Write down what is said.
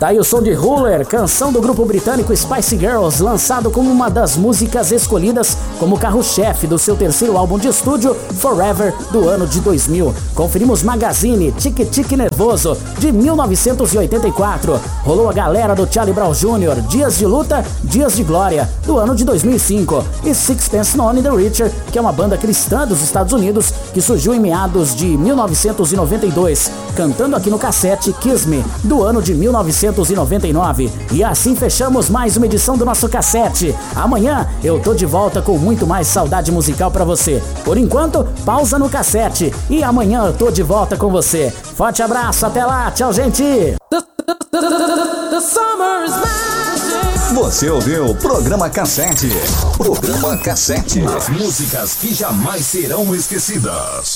Tá aí o som de Ruler, canção do grupo britânico Spice Girls, lançado como uma das músicas escolhidas como carro-chefe do seu terceiro álbum de estúdio, Forever, do ano de 2000. Conferimos Magazine, Tique Tique Nervoso, de 1984. Rolou a galera do Charlie Brown Jr., Dias de Luta, Dias de Glória, do ano de 2005. E Sixpence None the Richer, que é uma banda cristã dos Estados Unidos, que surgiu em meados de 1992, cantando aqui no cassete Kiss Me, do ano de 1999. E assim fechamos mais uma edição do nosso cassete. Amanhã eu tô de volta com muito mais saudade musical pra você. Por enquanto, pausa no cassete e amanhã eu tô de volta com você. Forte abraço, até lá, tchau, gente! Você ouviu o Programa Cassete. Programa Cassete. As músicas que jamais serão esquecidas.